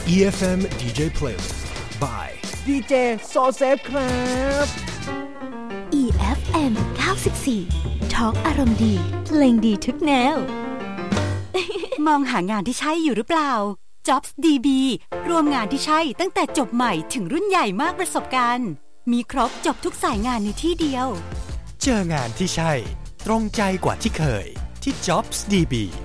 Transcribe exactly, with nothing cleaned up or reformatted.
อี เอฟ เอ็ม ดี เจ Playlist by ดี เจ โซเซฟครับอี เอฟ เอ็ม เก้าสิบสี่ Talk อารมณ์ดีเพลงดีทุกแนว มองหางานที่ใช่อยู่หรือเปล่า Jobs ดี บี รวมงานที่ใช่ตั้งแต่จบใหม่ถึงรุ่นใหญ่มากประสบการณ์มีครบจบทุกสายงานในที่เดียวเจองานที่ใช่ตรงใจกว่าที่เคยที่ Jobs ดี บี